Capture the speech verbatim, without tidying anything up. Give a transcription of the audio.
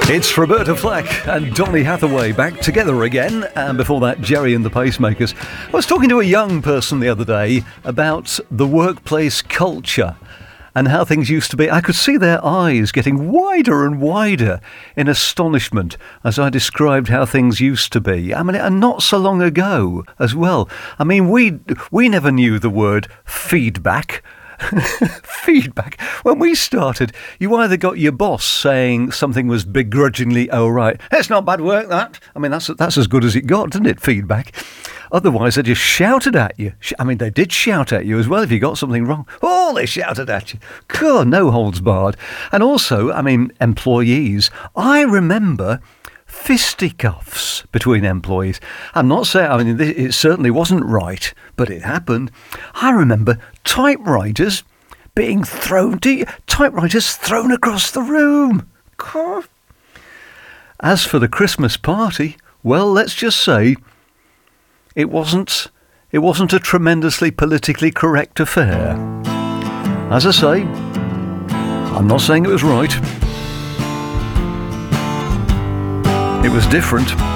It's Roberta Flack and Donny Hathaway back together again, and before that, Jerry and the Pacemakers. I was talking to a young person the other day about the workplace culture and how things used to be. I could see their eyes getting wider and wider in astonishment as I described how things used to be. I mean, and not so long ago as well. I mean, we we never knew the word feedback. Feedback. When we started, you either got your boss saying something was begrudgingly all right. It's not bad work, that. I mean, that's that's as good as it got, didn't it? Feedback. Otherwise, they just shouted at you. I mean, they did shout at you as well if you got something wrong. Oh, they shouted at you. God, no holds barred. And also, I mean, employees. I remember fisticuffs between employees. I'm not saying, I mean, it certainly wasn't right, but it happened. I remember typewriters being thrown, typewriters thrown across the room. God. As for the Christmas party, well, let's just say it wasn't, it wasn't a tremendously politically correct affair. As I say, I'm not saying it was right. It was different.